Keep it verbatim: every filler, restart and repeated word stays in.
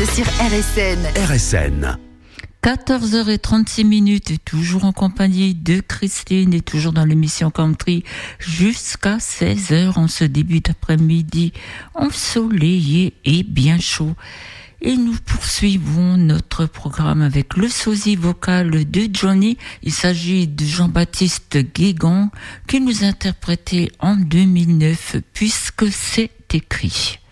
sur R S N. R S N. quatorze heures trente-six minutes, et toujours en compagnie de Christine et toujours dans l'émission Country jusqu'à seize heures en ce début d'après-midi ensoleillé et bien chaud. Et nous poursuivons notre programme avec le sosie vocal de Johnny. Il s'agit de Jean-Baptiste Guégan qui nous a interprété en deux mille neuf Puisque c'est écrit.